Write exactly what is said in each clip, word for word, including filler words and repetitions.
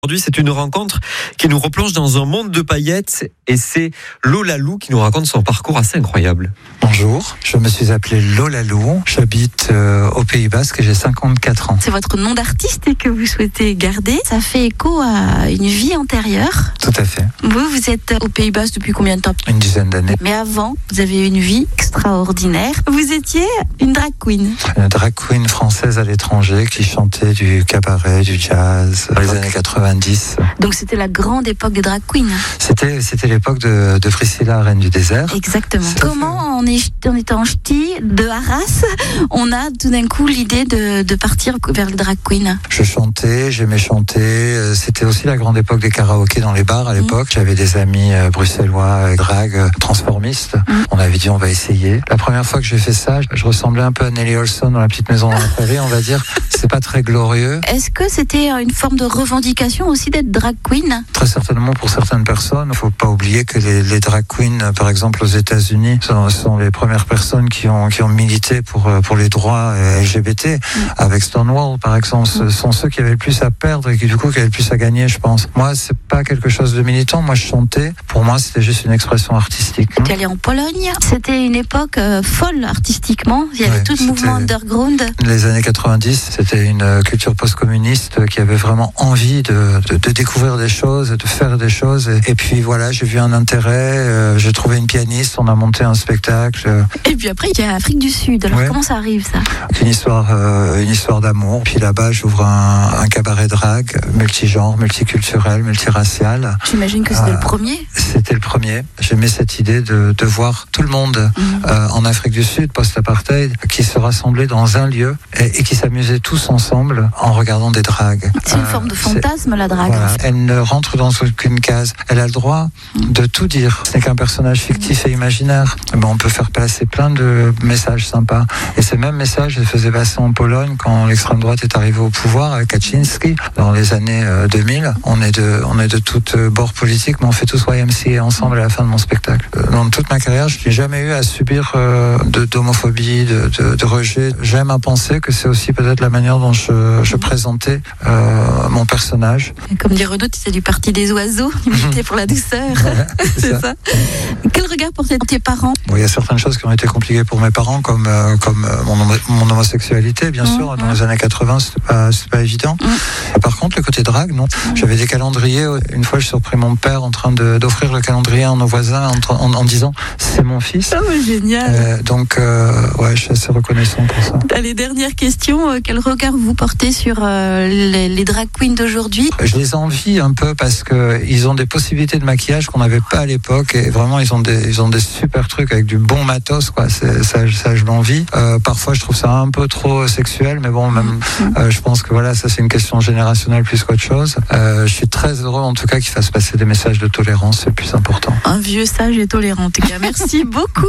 Aujourd'hui, c'est une rencontre qui nous replonge dans un monde de paillettes et c'est Lola Lou qui nous raconte son parcours assez incroyable. Bonjour, je me suis appelé Lola Lou, j'habite euh, au Pays Basque et j'ai cinquante-quatre ans. C'est votre nom d'artiste et que vous souhaitez garder. Ça fait écho à une vie antérieure. Tout à fait. Vous, vous êtes au Pays Basque depuis combien de temps ? Une dizaine d'années. Mais avant, vous avez eu une vie extraordinaire. Vous étiez une drag queen. Une drag queen française à l'étranger qui chantait du cabaret, du jazz dans les années quatre-vingt-dix. Donc c'était la grande époque des drag queens. C'était, c'était l'époque de, de Priscilla, reine du désert. Exactement. C'est Comment en, est, en étant ch'ti de Arras, on a tout d'un coup l'idée de, de partir vers le drag queen ? Je chantais, j'aimais chanter. C'était aussi la grande époque des karaokés dans les bars à l'époque. Mmh. J'avais des amis bruxellois, drag, transformistes. Mmh. On avait dit on va essayer. La première fois que j'ai fait ça, je ressemblais un peu à Nelly Olson dans La Petite Maison dans la Prairie, on va dire. C'est pas très glorieux. Est-ce que c'était une forme de revendication aussi d'être drag queen ? Très certainement pour certaines personnes. Il ne faut pas oublier que les, les drag queens, par exemple aux États-Unis, sont, sont les premières personnes qui ont, qui ont milité pour, pour les droits L G B T. Mm. Avec Stonewall, par exemple, ce sont ceux qui avaient le plus à perdre et qui du coup qui avaient le plus à gagner, je pense. Moi, c'est pas quelque chose de militant. Moi, je chantais. Pour moi, c'était juste une expression artistique. Tu es allé en Pologne. C'était une époque euh, folle artistiquement. Il y avait ouais, tout le mouvement underground. Les années quatre-vingt-dix, c'était une culture post-communiste qui avait vraiment envie de, de, de découvrir des choses, de faire des choses. Et, et puis voilà, j'ai vu un intérêt. Euh, j'ai trouvé une pianiste. On a monté un spectacle. Et puis après, il y a Afrique du Sud. Alors ouais. Comment ça arrive ça ? Une histoire, euh, une histoire d'amour. Puis là-bas, j'ouvre un, un cabaret drag, multigenre, multiculturel, multiracial. J'imagine que c'était euh, le premier. C'était le premier. J'aimais cette idée de, de voir tout le monde mmh. euh, en Afrique du Sud, post-apartheid, qui se rassemblaient dans un lieu et, et qui s'amusaient tous ensemble en regardant des dragues. C'est une euh, forme de fantasme, la drague. Voilà. Elle ne rentre dans aucune case. Elle a le droit mmh. de tout dire. Ce n'est qu'un personnage fictif mmh. et imaginaire. Mais on peut faire passer plein de messages sympas. Et ces mêmes messages, je les faisais passer en Pologne quand l'extrême droite est arrivée au pouvoir avec Kaczynski dans les années deux mille. On est de, on est de toutes bords politiques, mais on fait tous Y M C A ensemble à la fin de mon spectacle. Dans toute ma carrière, je n'ai jamais eu à subir euh, de, d'homophobie, de, de, de rejet. J'aime à penser que c'est aussi peut-être la manière dont je, je présentais euh, mon personnage. Comme dit Renaud, tu es du parti des oiseaux, imité pour la douceur. Voilà, c'est, c'est ça. ça. Quel regard portaient tes parents ? Bon, il y a certaines choses qui ont été compliquées pour mes parents, comme, euh, comme euh, mon, mon homosexualité, bien mmh, sûr. Dans mmh. les années quatre-vingts, c'était pas, c'était pas évident. Mmh. Par contre, le côté drague, non. Mmh. J'avais des calendriers. Une fois, j'ai surpris mon père en train de, d'offrir le calendrier à nos voisins en, en, en disant c'est mon fils. Oh, génial. Euh, donc, euh, ouais, je suis assez reconnaissant pour ça. Allez, dernière question. Quel regard vous portez sur euh, les, les drag queens d'aujourd'hui ? Je les envie un peu parce que ils ont des possibilités de maquillage qu'on n'avait pas à l'époque et vraiment ils ont des, ils ont des super trucs avec du bon matos, quoi. C'est, ça, ça, je l'envie. Euh, parfois, je trouve ça un peu trop sexuel, mais bon, même, euh, je pense que voilà, ça c'est une question générationnelle plus qu'autre chose. Euh, je suis très heureux en tout cas qu'ils fassent passer des messages de tolérance, c'est le plus important. Un vieux sage et tolérant, en tout cas. Merci beaucoup.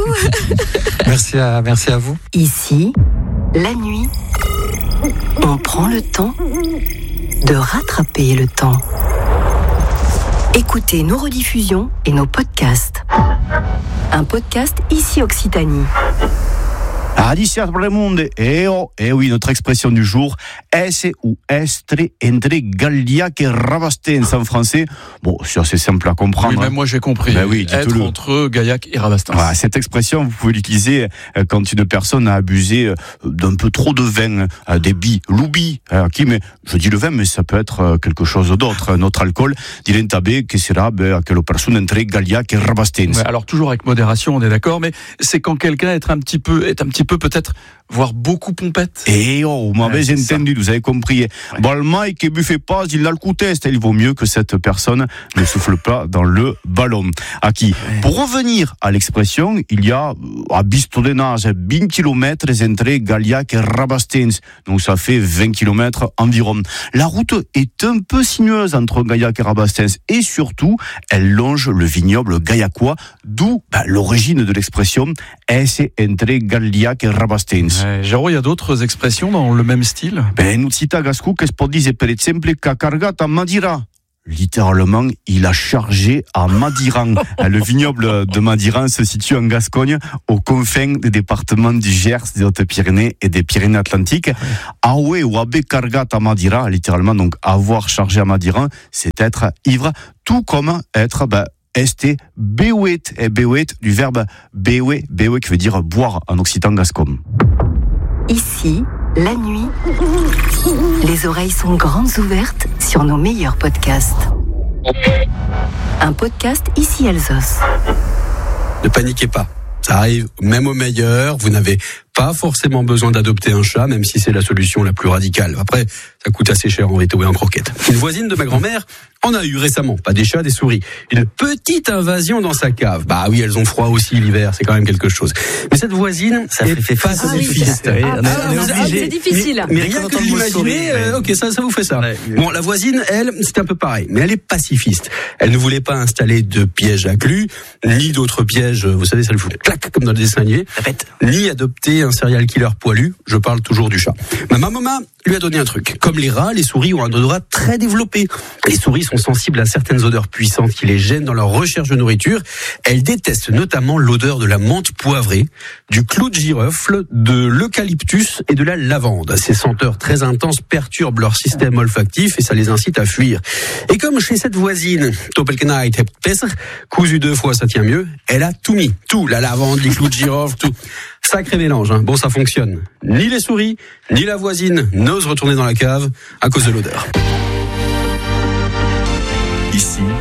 Merci à, merci à vous. Ici, la nuit, on prend le temps de rattraper le temps. Écoutez nos rediffusions et nos podcasts. Un podcast Ici Occitanie. Adiciat pour le monde, et oh, et oui, notre expression du jour, es ou estre entre Gaillac et Rabastens en français. Bon, c'est assez simple à comprendre. Oui, même moi j'ai compris. Ben oui, être entre Gaillac et Rabastens. Voilà, cette expression, vous pouvez l'utiliser quand une personne a abusé d'un peu trop de vin, des billes, l'oubi, qui, mais je dis le vin, mais ça peut être quelque chose d'autre, notre alcool. Dilentabé, que sera que la personne entre Gaillac et Rabastens. Ouais, alors toujours avec modération, on est d'accord, mais c'est quand quelqu'un est un petit peu, est un petit peu peut-être, voire beaucoup pompette. Et oh, vous m'avez ouais, entendu, ça. Vous avez compris. Ouais. Bon, le mec qui buffait pas, il a le coup test. Il vaut mieux que cette personne ne souffle pas dans le ballon. À qui ouais. Pour revenir à l'expression, il y a à Bistondenage vingt kilomètres entre Gaillac et Rabastens. Donc ça fait vingt kilomètres environ. La route est un peu sinueuse entre Gaillac et Rabastens et surtout, elle longe le vignoble gaillacois, d'où bah, l'origine de l'expression es entre Gaillac et Rabastens. Ouais, Jérôme, il y a d'autres expressions dans le même style? Ben, in Occità gascù che si può dire per esempio che ha cargato a Madeira. littéralement, il a chargé à Madiran. Le vignoble de Madiran se situe en Gascogne, aux confins des départements du Gers, des Hautes-Pyrénées et des Pyrénées-Atlantiques. Awe ou abe kargat à Madira, littéralement, donc avoir chargé à Madiran, c'est être ivre, tout comme être, ben, este bewet, et bewet, du verbe bewe, bewe qui veut dire boire en occitan gascon. Ici, la nuit, les oreilles sont grandes ouvertes sur nos meilleurs podcasts. Un podcast Ici Alsos. Ne paniquez pas, ça arrive même au meilleur, vous n'avez pas forcément besoin d'adopter un chat, même si c'est la solution la plus radicale. Après, ça coûte assez cher en veto et en croquettes. Une voisine de ma grand-mère en a eu récemment, pas des chats, des souris. Une petite invasion dans sa cave. Bah oui, elles ont froid aussi l'hiver, c'est quand même quelque chose. Mais cette voisine ça est fait pacifiste. Ah, oui. ah, ah, ah, c'est difficile. Mais, mais rien que l'imaginer, euh, ok, ça, ça vous fait ça. Ouais, ouais. Bon, la voisine, elle, c'est un peu pareil, mais elle est pacifiste. Elle ne voulait pas installer de pièges à glu, ni d'autres pièges, vous savez, ça lui fout clac comme dans le dessin animé, ni adopter un serial killer poilu. Je parle toujours du chat. Ma maman lui a donné un truc. Comme les rats, les souris ont un odorat très développé. Les souris sont sensibles à certaines odeurs puissantes qui les gênent dans leur recherche de nourriture. Elles détestent notamment l'odeur de la menthe poivrée, du clou de girofle, de l'eucalyptus et de la lavande. Ces senteurs très intenses perturbent leur système olfactif et ça les incite à fuir. Et comme chez cette voisine, Topelkenheit hebt besser, cousu deux fois ça tient mieux, elle a tout mis. Tout, la lavande, les clous de girofle, tout. Sacré mélange, hein. Bon, ça fonctionne. Ni les souris, ni la voisine n'osent retourner dans la cave à cause de l'odeur. Ici,